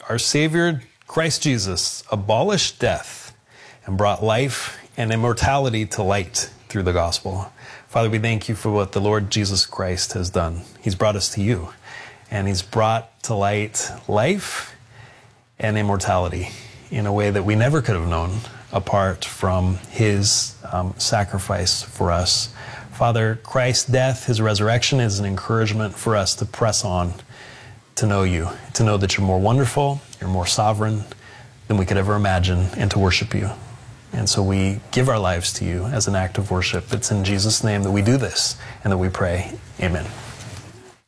our Savior, Christ Jesus, abolished death and brought life and immortality to light through the gospel. Father, we thank you for what the Lord Jesus Christ has done. He's brought us to you, and he's brought to light life and immortality in a way that we never could have known apart from his sacrifice for us. Father, Christ's death, his resurrection is an encouragement for us to press on, to know you, to know that you're more wonderful, you're more sovereign than we could ever imagine, and to worship you. And so we give our lives to you as an act of worship. It's in Jesus' name that we do this and that we pray. Amen.